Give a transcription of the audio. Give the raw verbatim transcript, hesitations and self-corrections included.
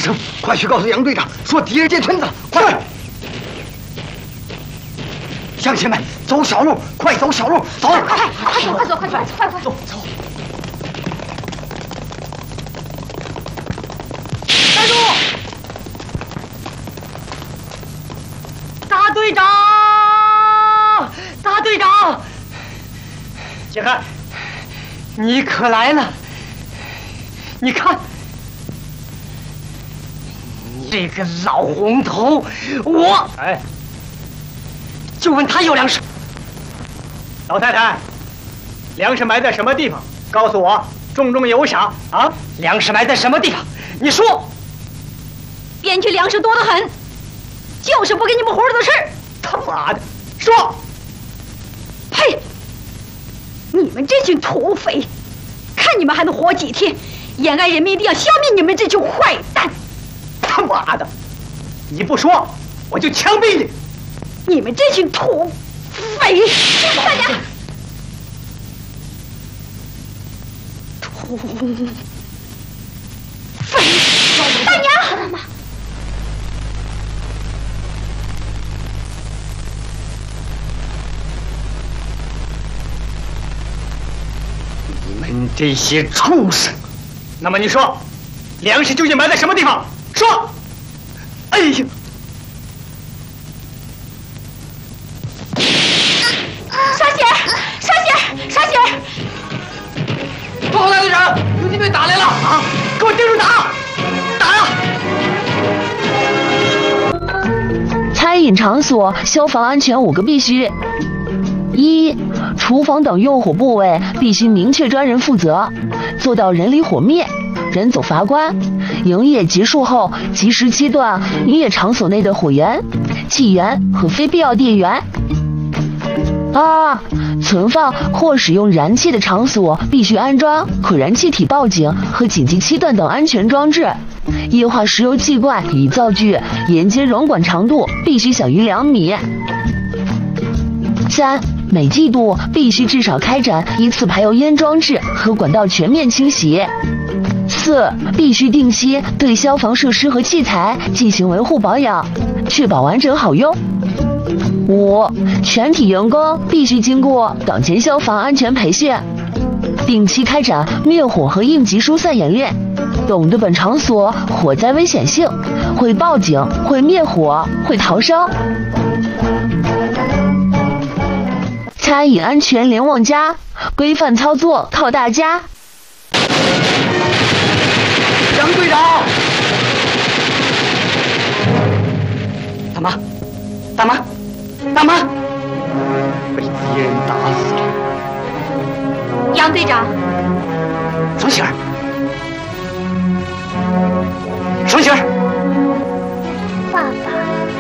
生，快去告诉杨队长，说敌人建村子了，快！乡亲们，走小路，快走小路，走！ 快快快走，快走，快走，快快走走！ 站住！大队长，大队长， 杰汉，你可来了！你看。 这个老红头，我哎，就问他要粮食。老太太，粮食埋在什么地方？告诉我，重重有赏啊！粮食埋在什么地方？你说。 边区粮食多得很，就是不给你们活着的事儿。 他妈的，说！ 呸！你们这群土匪，看你们还能活几天！延安人民一定要消灭你们这群坏蛋！ 他妈的！你不说，我就枪毙你！ 你们这群土匪！大娘，土匪！大娘，妈！ 你们这些畜生！那么你说，粮食究竟埋在什么地方？ 说！哎呀！ 沙喜儿，沙喜儿，沙喜儿！ 报告大队长，游击队打来了啊！ 给我盯住打！打呀！餐饮场所消防安全五个必须：一、厨房等用火部位必须明确专人负责，做到人离火灭，人走阀关。 营业结束后，及时切断营业场所内的火源、气源和非必要电源。二、存放或使用燃气的场所必须安装可燃气体报警和紧急切断等安全装置。液化石油气罐与灶具沿接容管长度必须小于两米。三、每季度必须至少开展一次排油烟装置和管道全面清洗。 四、必须定期对消防设施和器材进行维护保养，确保完整好用。五、全体员工必须经过岗前消防安全培训，定期开展灭火和应急疏散演练，懂得本场所火灾危险性，会报警、会灭火、会逃生。餐饮安全联网加，规范操作靠大家。 杨队长， 大妈，大妈，大妈，被敌人打死了。 杨队长， 怎么喜儿？